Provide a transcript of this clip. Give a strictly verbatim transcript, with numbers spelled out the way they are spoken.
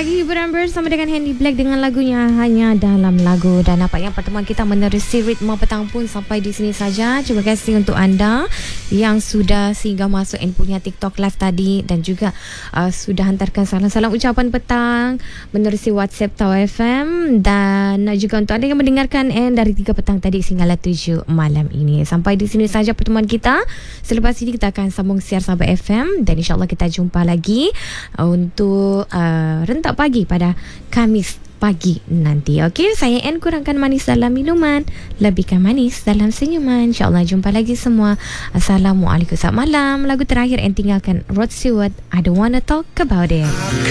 lagi hiburan bersama dengan Handy Black dengan lagunya Hanya Dalam Lagu. Dan nampaknya pertemuan kita menerusi ritme petang pun sampai di sini saja. Terima kasih untuk anda yang sudah singgah masuk and punya TikTok live tadi, dan juga uh, sudah hantarkan salam-salam ucapan petang menerusi WhatsApp Tau F M, dan juga untuk anda yang mendengarkan and dari tiga petang tadi sehinggalah tujuh malam ini. Sampai di sini saja pertemuan kita. Selepas ini kita akan sambung siar Sahabat F M, dan insyaAllah kita jumpa lagi uh, untuk uh, rentak pagi pada Khamis pagi nanti. Okey, saya N, kurangkan manis dalam minuman, lebihkan manis dalam senyuman. InsyaAllah jumpa lagi semua. Assalamualaikum, selamat malam. Lagu terakhir N tinggalkan Rod Stewart, I Don't Wanna Talk About It.